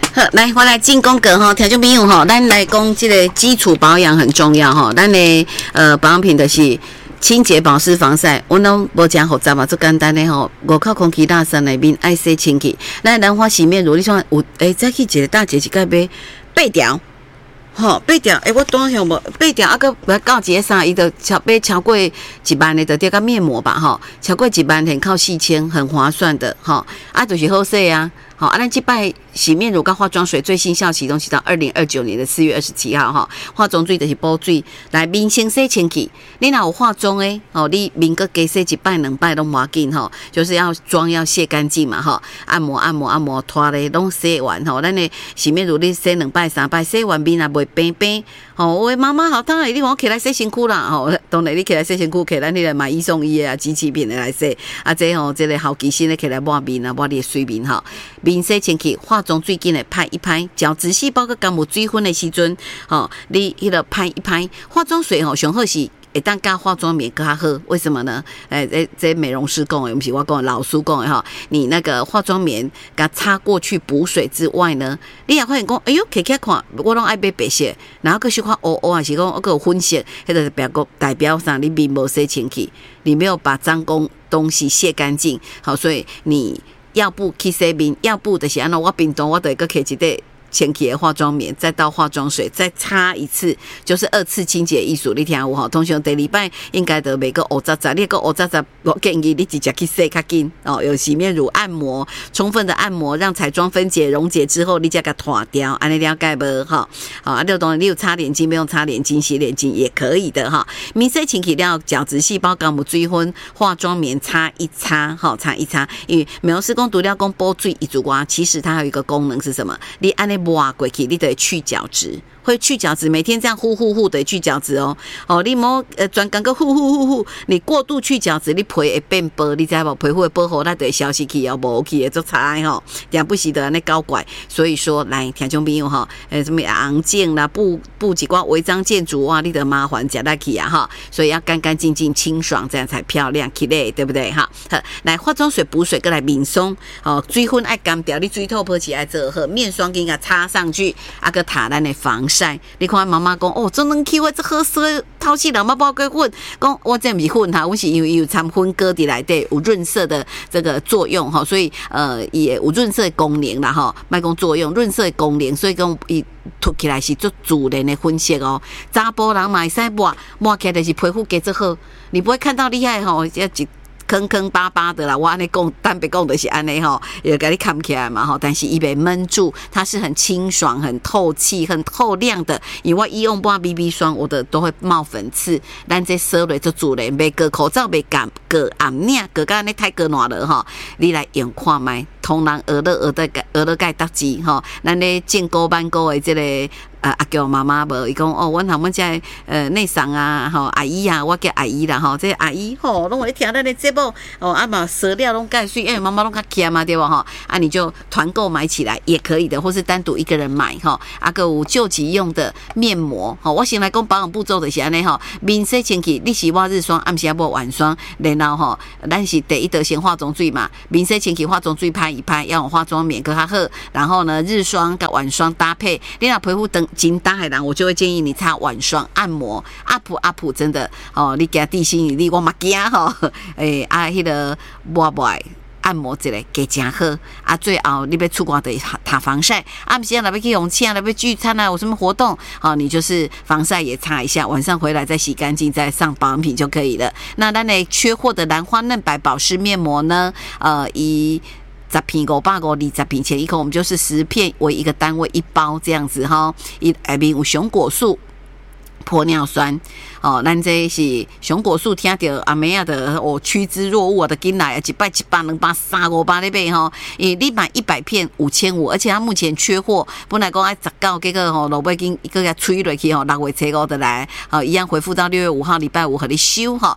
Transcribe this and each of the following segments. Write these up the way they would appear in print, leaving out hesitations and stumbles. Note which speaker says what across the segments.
Speaker 1: 好，来，我来进攻格吼，听众朋友吼，咱来讲这个基础保养很重要吼，咱的保养品就是清洁、保湿、防晒，我拢无讲复杂嘛，最简单的吼，外口空气大山内面爱洗清气。咱兰花洗面乳，你像有再去一个大姐一个买8条。吼，8条，我当下无8条，个到一个啥，伊就超过1万的，就这个面膜吧，吼，超过1万很靠4000，很划算的，吼，就是好洗啊，好，咱这摆洗面乳跟化妆水最新效期东西到2029年的4月27号，哈，化妆水就是补水，来面先洗清气，你若有化妆诶，哦，你面个加洗1摆2摆都无要紧吼，就是要妆要卸干净嘛，吼，按摩，拖咧拢洗完吼，咱的洗面乳你洗2摆3摆，洗完面也袂变变，吼，喂，妈妈好，当然你讲起来洗身躯啦，吼，当然你起来洗身躯，起来你来买1送1啊，机器品的来洗，这吼，这个好奇心咧起来抹面啊，抹你的水面吼，面洗清气，化妆水紧来拍一拍，角质细胞跟感冒水分的时阵，吼，你迄个拍一拍，化妆水吼上好是。会当加化妆棉更较好，为什么呢？这美容师讲的，不是我讲的，老师讲的哈。你那个化妆棉给它擦过去补水之外呢，你也发现讲，哎呦，起看，我拢爱买白色，然后个是看乌还是讲我个有粉色，迄个代表上你面无洗清气，你没有把脏东西卸干净，好，所以你要不去洗面，要不就是安怎我平常我就个摕一块。前期的化妆棉，再倒化妆水，再擦一次，就是2次清洁艺术。你听有吼，通常第2摆应该就每个乌杂杂，你个乌杂杂，我建议你直接去洗较紧哦。有洗面乳按摩，充分的按摩，让彩妆分解溶解之后，你再给它脱掉，安尼了解无哈？好啊，当然你有擦脸巾，不用擦脸巾，洗脸巾也可以的哈。面洗清气了，角质细胞感冒水分，化妆棉擦一擦，好擦一擦。因为美容师讲除了讲补水以外，其实它还有一个功能是什么？你安尼。抹过去，你得去角质，会去角质，每天这样呼的去角质哦。哦，你莫专讲个呼，你过度去角质，你皮会变薄，你知无？皮肤会薄荷，那得消失去哦，无去的做差吼，这样不是的安尼搞怪。所以说，来听众朋友哈，什么昂健啦，布几挂违章建筑哇，你得麻烦加来去啊哈。所以要干干净净、清爽，这样才漂亮起来，对不对哈？来化妆水补水，过来面霜哦，水分爱干掉，你水透泡起来做好，面霜给它擦上去，个擦咱的防晒。你看妈妈讲哦，这能去我这好色透气人嘛包个粉，讲我这不是粉哈，我是因为有掺粉搁伫内底有润色的这个作用哈，所以也有润色的功能啦哈，莫讲作用，润色的功能，所以讲伊涂起来是做自然的粉色哦。查甫人嘛会使抹起来就是皮肤加做好，你不会看到厉害吼，一坑巴巴的啦，我安尼讲，单别讲的是安尼吼，也给你看起来嘛吼，但是伊被闷住，它是很清爽、很透气、很透亮的。因为我一用半 BB 霜，我的都会冒粉刺，咱这说落做主人，别隔口罩，别隔暗领，隔安尼太隔暖了哈，你来用看卖。通人学了该搭机吼，咱咧建构班沟的这个阿叫妈妈无，伊讲哦，阮他们家内桑啊吼阿姨啊，我叫阿姨啦吼，这阿姨吼拢会听咱的节目哦，啊嘛色料拢介水，因为妈妈拢较强嘛对吧吼，啊你就团购买起来也可以的，或是单独一个人买吼，啊个有救急用的面膜吼，我先来讲保养步骤就是安尼吼，面洗清气，你是抹日霜，暗时抹晚霜，然后吼，咱是第一得先化妆水嘛，面洗清气化妆水拍。要用化妆棉更较好，然后呢，日霜跟晚霜搭配。你若皮肤等紧大海人，我就会建议你擦晚霜按摩。up 真的哦，你给地心引力，我嘛惊吼，迄个抹按摩一个加真好啊！最后你要出国的擦防晒，暗时若要去用钱，若要聚餐啊，有什么活动，好，你就是防晒也擦一下，晚上回来再洗干净，再上保养品就可以了。那咱的缺货的兰花嫩白保湿面膜呢？以10片520片前一口，我们就是10片为一个单位1包这样子哈。里面有熊果素。玻尿酸哦，咱这是熊果素，听到阿妹啊的哦趋之若鹜的进来一摆100、200、300、500咧买吼，你买100片5500，而且它目前缺货，本来讲爱19，结果吼落尾经一个给吹落去吼，6月初5就来，好一样回复到6月5号礼拜五和你收哈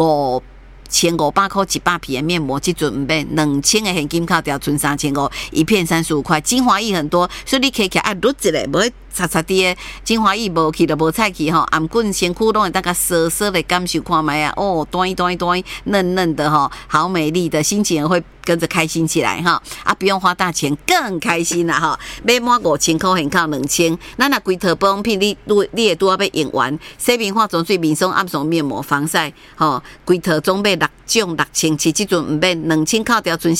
Speaker 1: 5500块100片的面膜，这阵唔免2000的现金卡掉存3500，一片35块，精华液很多，所以你可以按录一个，不会擦擦的精华液无去就无菜去吼，颔棍身躯拢会当个涩涩的感受看卖啊，哦，端嫩嫩的吼，好美丽的心情会跟着开心起来哈啊！不用花大钱，更开心啦哈！买满5000块，很靠2000。咱那规套保养品，你也都要用完。洗面化妆水、面霜、暗霜、面膜、防晒，吼，规套总买6种6000，这阵唔免2000扣掉，存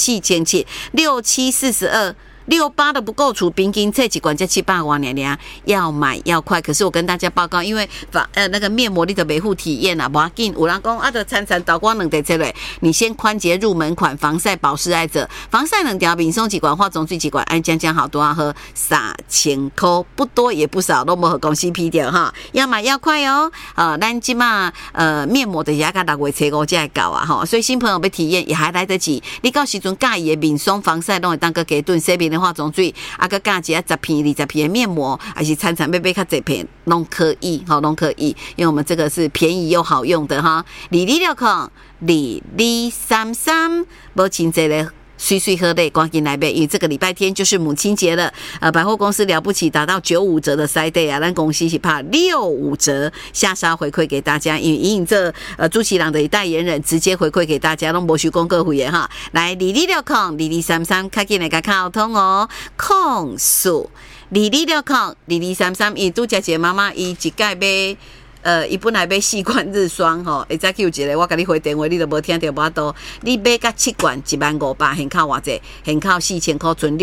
Speaker 1: 4700，6742。68的不够除，平均这几罐才700多年，要买要快。可是我跟大家报告，因为那个面膜你的维护体验啊，不要紧。有人讲啊，就参倒光2条出来，你先宽洁入门款，防晒保湿爱者，防晒2条，面霜几罐，化妆水几罐，按讲好多啊，喝3000块，不多也不少，都无和公司批掉哈，要买要快哦。咱即马面膜的也到6月初5才会到啊哈，所以新朋友要体验也还来得及。你到时阵介意的面霜、防晒，拢会当个加顿洗面。化妆水啊，个加一下10片、20片的面膜，还是参要买较侪片，拢可以，好，拢可以，因为我们这个是便宜又好用的哈。22602233，无真济咧。水喝的，赶紧来呗！因为这个礼拜天就是母亲节了，百货公司了不起，达到95折的Cyday啊，咱公司是怕65折下杀回馈给大家，因为以这朱其郎的代言人直接回馈给大家，拢无收广告费的哈。来22602233，快进来甲卡通哦，控诉22602233，伊拄则一个妈妈，伊一届买。伊本来买4罐日霜吼，会再有一个我甲你回电话，你都无听到无多。你买甲7罐15000，现靠偌济？现靠4000块，存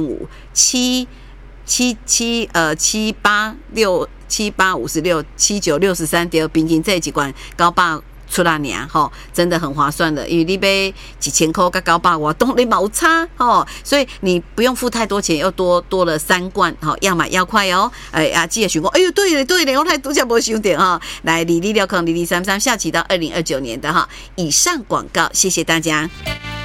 Speaker 1: 6577785678567963条，平均这一罐900。出来年吼，真的很划算的，因为你买1000块跟900瓦，都你冇差吼，所以你不用付太多钱，又多了3罐吼，要买要快哦。记得询问，哎呦，对了，我太多下没想点哈。来，22602233，下期到2029年的哈。以上广告，谢谢大家。